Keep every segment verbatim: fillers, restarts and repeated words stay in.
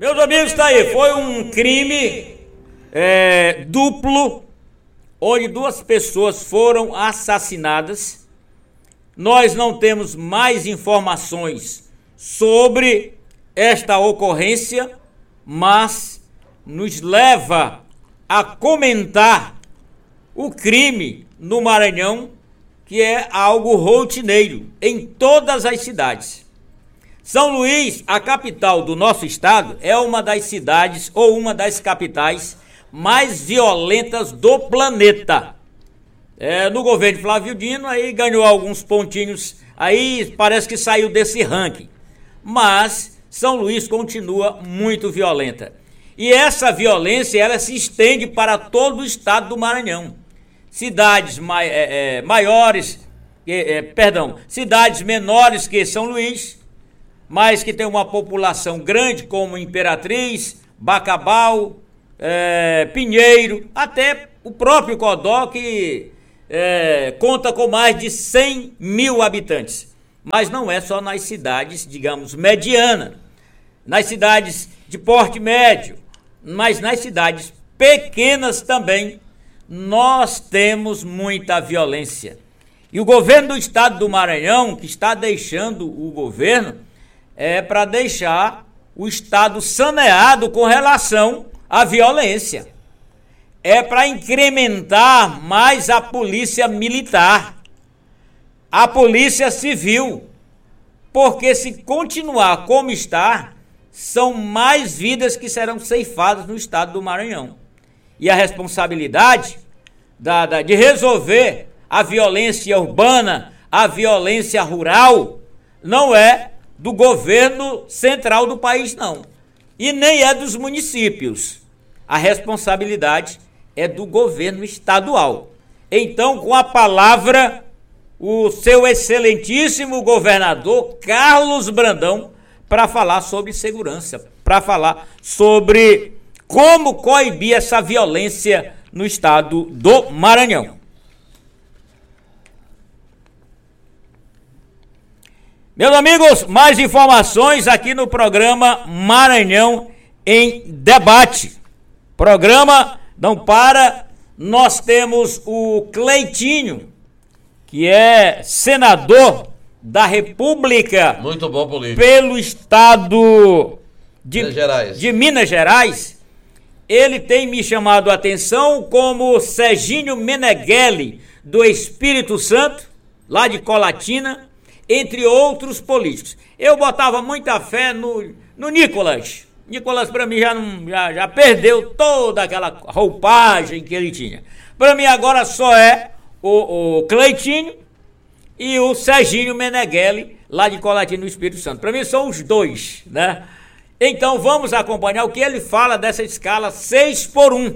Meus amigos, está aí, foi um crime é, duplo, onde duas pessoas foram assassinadas. Nós não temos mais informações sobre esta ocorrência, mas nos leva a comentar o crime no Maranhão, que é algo rotineiro em todas as cidades. São Luís, a capital do nosso estado, é uma das cidades ou uma das capitais mais violentas do planeta. É, no governo de Flávio Dino, aí ganhou alguns pontinhos, aí parece que saiu desse ranking. Mas São Luís continua muito violenta. E essa violência, ela se estende para todo o estado do Maranhão. Cidades mai, é, é, maiores, é, é, perdão, cidades menores que São Luís, mas que tem uma população grande, como Imperatriz, Bacabal, é, Pinheiro, até o próprio Codó, que é, conta com mais de cem mil habitantes. Mas não é só nas cidades, digamos, medianas, nas cidades de porte médio, mas nas cidades pequenas também, nós temos muita violência. E o governo do estado do Maranhão, que está deixando o governo, é para deixar o estado saneado com relação à violência. É para incrementar mais a polícia militar, a polícia civil, porque se continuar como está, são mais vidas que serão ceifadas no estado do Maranhão. E a responsabilidade da, da, de resolver a violência urbana, a violência rural, não é do governo central do país, não. E nem é dos municípios. A responsabilidade é do governo estadual. Então, com a palavra, o seu excelentíssimo governador Carlos Brandão, para falar sobre segurança, para falar sobre como coibir essa violência no estado do Maranhão. Meus amigos, mais informações aqui no programa Maranhão em Debate. Programa não para, nós temos o Cleitinho, que é senador da República. Muito bom político. Pelo estado de Minas Gerais. de Minas Gerais. Ele tem me chamado a atenção como Serginho Meneghelli, do Espírito Santo, lá de Colatina, entre outros políticos. Eu botava muita fé no, no Nicolas. Nicolas, para mim, já, não, já, já perdeu toda aquela roupagem que ele tinha. Para mim, agora só é o, o Cleitinho e o Serginho Meneghelli, lá de Colatina, no Espírito Santo. Para mim, são os dois, né? Então, vamos acompanhar o que ele fala dessa escala seis por um,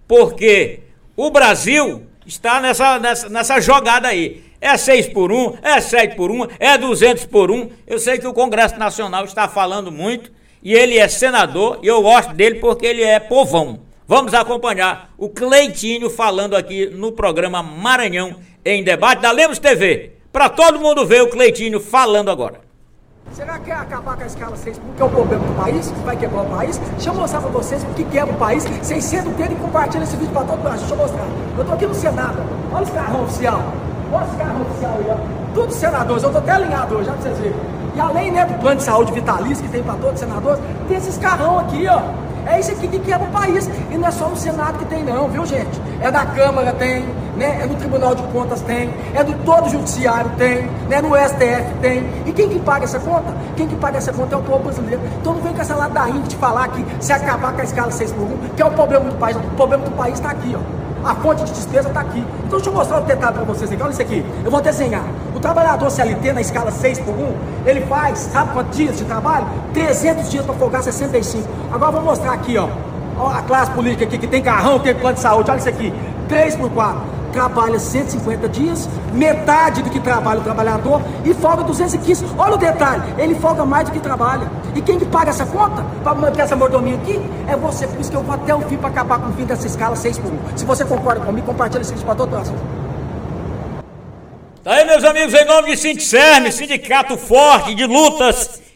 porque o Brasil está nessa, nessa, nessa jogada aí. É seis por um, é sete por um, é duzentos por um. Eu sei que o Congresso Nacional está falando muito e ele é senador e eu gosto dele porque ele é povão. Vamos acompanhar o Cleitinho falando aqui no programa Maranhão em Debate da Lemos T V. Para todo mundo ver o Cleitinho falando agora. Será que é acabar com a escala seis por um, que é o problema do país, que vai quebrar o país? Deixa eu mostrar pra vocês o que quebra o país. Vocês sentam o dedo e compartilham esse vídeo pra todo mundo. Deixa eu mostrar. Eu tô aqui no Senado. Olha os carrão oficial. Olha os carrão oficial aí, ó. Todos os senadores. Eu tô até alinhado hoje, já pra vocês verem. E além, né, do plano de saúde vitalício que tem pra todos os senadores, tem esses carrão aqui, ó. É isso aqui que quebra o país. E não é só no Senado que tem não, viu, gente? É na Câmara tem, né? É no Tribunal de Contas tem, é do todo o Judiciário tem, né? No S T F tem. E quem que paga essa conta? Quem que paga essa conta é o povo brasileiro. Então não vem com essa ladainha de falar que se acabar com a escala seis por um, que é o problema do país. O problema do país está aqui, ó. A fonte de despesa está aqui. Então deixa eu mostrar o detalhe para vocês aqui. Olha isso aqui. Eu vou desenhar. O trabalhador C L T na escala seis por um, ele faz, sabe quantos dias de trabalho? trezentos dias para folgar sessenta e cinco. Agora eu vou mostrar aqui, ó. Ó a classe política aqui que tem carrão, tem plano de saúde. Olha isso aqui. três por quatro. Trabalha cento e cinquenta dias, metade do que trabalha o trabalhador e folga duzentos e quinze. Olha o detalhe, ele folga mais do que trabalha. E quem que paga essa conta para manter essa mordomia aqui é você. Por isso que eu vou até o fim para acabar com o fim dessa escala seis por um. Se você concorda comigo, compartilha esse vídeo para todo mundo. Tá aí, meus amigos, em nome de Sindicerme, Sindicato Forte de Lutas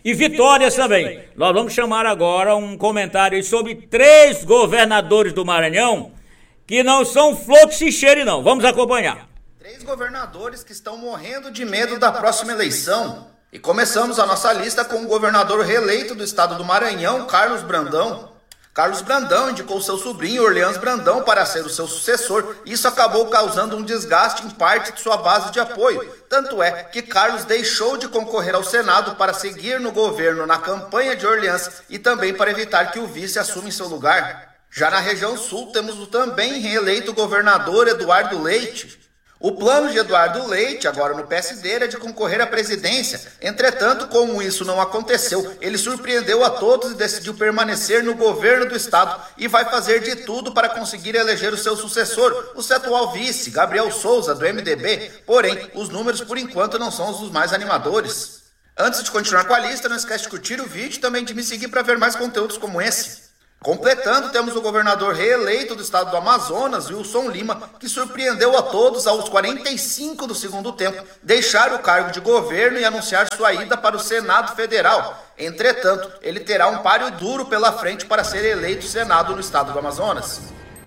e vitórias também. Nós vamos chamar agora um comentário sobre três governadores do Maranhão que não são flor que se cheire, não. Vamos acompanhar. Três governadores que estão morrendo de medo da próxima eleição. E começamos a nossa lista com o governador reeleito do estado do Maranhão, Carlos Brandão. Carlos Brandão indicou seu sobrinho, Orleans Brandão, para ser o seu sucessor. Isso acabou causando um desgaste em parte de sua base de apoio. Tanto é que Carlos deixou de concorrer ao Senado para seguir no governo na campanha de Orleans e também para evitar que o vice assuma em seu lugar. Já na região sul, temos o também reeleito governador Eduardo Leite. O plano de Eduardo Leite, agora no P S D, era de concorrer à presidência. Entretanto, como isso não aconteceu, ele surpreendeu a todos e decidiu permanecer no governo do estado e vai fazer de tudo para conseguir eleger o seu sucessor, o seu atual vice, Gabriel Souza, do M D B. Porém, os números por enquanto não são os mais animadores. Antes de continuar com a lista, não esquece de curtir o vídeo e também de me seguir para ver mais conteúdos como esse. Completando, temos o governador reeleito do estado do Amazonas, Wilson Lima, que surpreendeu a todos aos quarenta e cinco do segundo tempo, deixar o cargo de governo e anunciar sua ida para o Senado Federal. Entretanto, ele terá um páreo duro pela frente para ser eleito Senado no estado do Amazonas.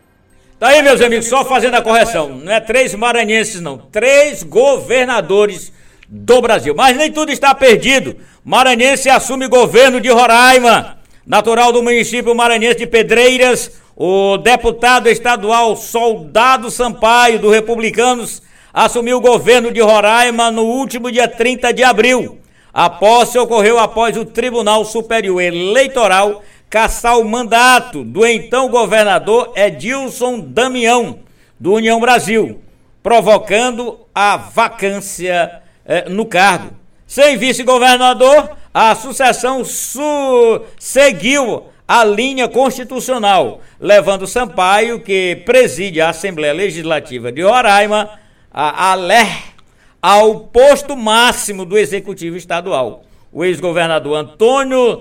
Tá aí, meus amigos, só fazendo a correção, não é três maranhenses não, três governadores do Brasil. Mas nem tudo está perdido. Maranhense assume governo de Roraima. Natural do município maranhense de Pedreiras, o deputado estadual Soldado Sampaio, do Republicanos, assumiu o governo de Roraima no último dia trinta de abril. A posse ocorreu após o Tribunal Superior Eleitoral cassar o mandato do então governador Edilson Damião, do União Brasil, provocando a vacância eh, no cargo. Sem vice-governador, a sucessão su- seguiu a linha constitucional, levando Sampaio, que preside a Assembleia Legislativa de Roraima, a, a L E R, ao posto máximo do Executivo Estadual. O ex-governador Antônio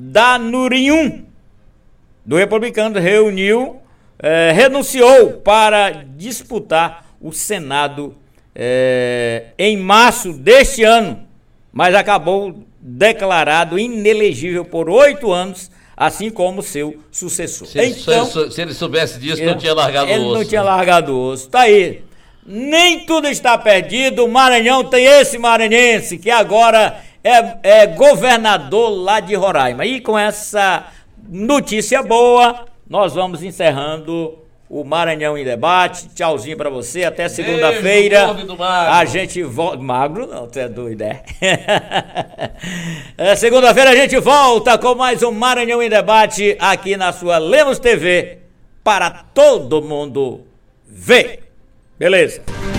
Danurinhum, do Republicano, reuniu, eh, renunciou para disputar o Senado eh, em março deste ano, mas acabou declarado inelegível por oito anos, assim como seu sucessor. Se ele, então, se ele soubesse disso, ele, não tinha largado ele o osso. Ele não tinha largado o osso. Tá aí. Nem tudo está perdido. O Maranhão tem esse maranhense que agora é, é governador lá de Roraima. E com essa notícia boa, nós vamos encerrando o Maranhão em Debate. Tchauzinho pra você, até segunda-feira. A gente volta. Magro não, tu é doido, é? é segunda-feira a gente volta com mais um Maranhão em Debate aqui na sua Lemos T V para todo mundo ver. Beleza?